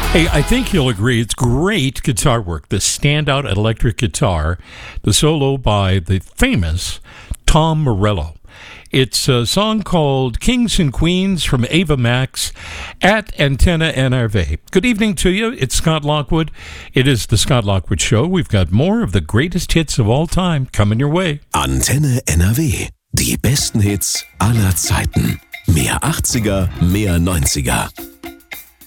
Hey, I think you'll agree it's great guitar work. The standout electric guitar, the solo by the famous Tom Morello. It's a song called Kings and Queens from Ava Max at Antenna NRV. Good evening to you. It's Scott Lockwood. It is the Scott Lockwood Show. We've got more of the greatest hits of all time coming your way. Antenne NRW. Die besten Hits aller Zeiten. Mehr 80er, mehr 90er.